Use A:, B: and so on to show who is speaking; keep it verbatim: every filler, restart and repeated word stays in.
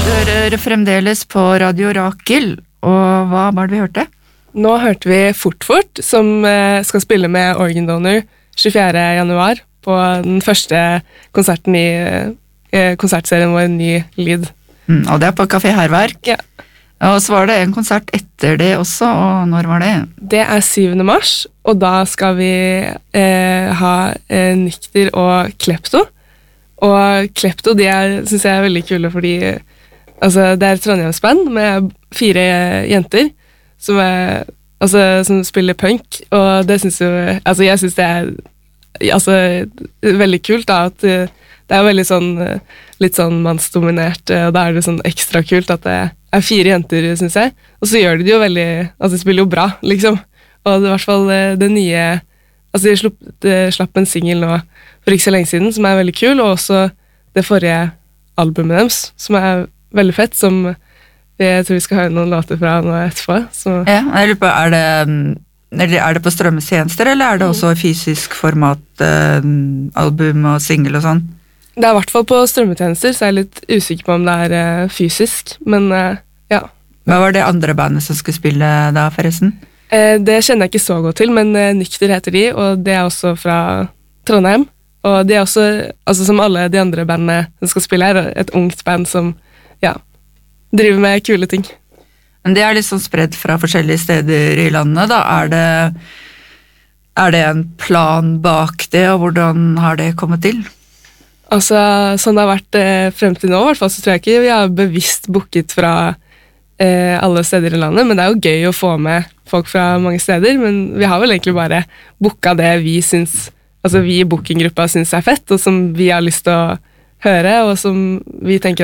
A: hører fremdeles på Radio Rakel, og hva var det vi hørte?
B: Nå hørte vi Fort Fort, som eh, skal spille med Organ Donor tjuefjerde januar på den første konserten i eh, konsertserien vår Ny Lyd.
A: Mm, og det er på Café Herverk.
B: Ja.
A: Og så var det en konsert etter det også, og når var det?
B: Det er syvende mars, og da skal vi eh, ha eh, Nykter og Klepto. Og Klepto, de er, synes jeg er veldig kule, fordi altså, det er et Trondheimsband med fire jenter som, er, altså, som spiller punk, og det synes jo, altså jeg synes det er altså, veldig kult da, at det er veldig sånn, litt sånn mannsdominert, og da er det sånn ekstra kult at det er fire jenter, synes jeg. Og så gjør de det jo veldig, altså de spiller jo bra, liksom. Og det er i hvert fall det nye, altså de slapp, de slapp en single nå for ikke så lenge siden, som er veldig kul, og også det forrige albumet deres, som er veldig fett, som jeg tror vi skal høre noen låter fra nå etterpå. Så.
A: Ja, jeg lurer på, er det, er det på strømmetjenester, eller er det også fysisk format, eh, album og single og sånn?
B: Det er i hvert fall på strømmetjenester, så jeg er litt usikker på om det er uh, fysisk, men uh, ja.
A: Hva var det andre bandet som skulle spille da, forresten?
B: Uh, det kjenner jeg ikke så godt til, men uh, Nykter heter de, og det er også fra Trondheim. Og de er også, altså som alle de andre bandene som skal spille her, et ungt band som, ja, driver med kule ting.
A: Men det er litt sånn spredd fra forskjellige steder i landet, da. Er det, er det en plan bak det, og hvordan har det kommet til?
B: Altså, sånn det har vært eh, frem til nå, i hvert fall, så tror jeg ikke vi har bevisst booket fra eh, alle steder i landet, men det er jo gøy å få med folk fra mange steder, men vi har vel egentlig bare booket det vi synes, altså vi i bookinggruppa synes er fett, og som vi har lyst til å høre, og som vi tenker